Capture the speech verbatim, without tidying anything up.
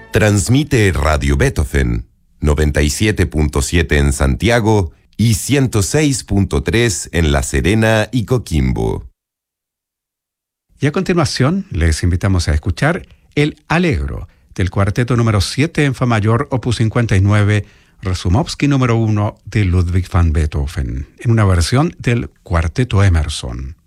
Transmite Radio Beethoven, noventa y siete punto siete en Santiago y ciento seis punto tres en La Serena y Coquimbo. Y a continuación les invitamos a escuchar El Allegro, del cuarteto número siete en Fa mayor, opus cincuenta y nueve, Razumovsky número uno de Ludwig van Beethoven, en una versión del Cuarteto Emerson.